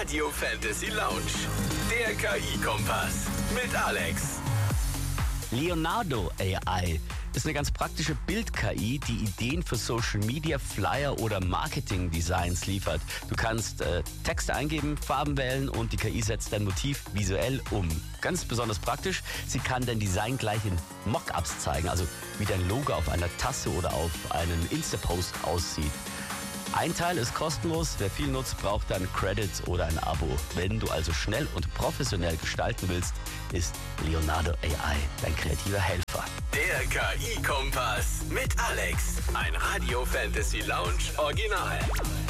Radio Fantasy Lounge. Der KI-Kompass mit Alex. Leonardo AI ist eine ganz praktische Bild-KI, die Ideen für Social Media, Flyer oder Marketing-Designs liefert. Du kannst Texte eingeben, Farben wählen und die KI setzt dein Motiv visuell um. Ganz besonders praktisch, sie kann dein Design gleich in Mockups zeigen, also wie dein Logo auf einer Tasse oder auf einem Insta-Post aussieht. Ein Teil ist kostenlos, wer viel nutzt, braucht dann Credits oder ein Abo. Wenn du also schnell und professionell gestalten willst, ist Leonardo AI dein kreativer Helfer. Der KI-Kompass mit Alex. Ein Radio Fantasy Lounge Original.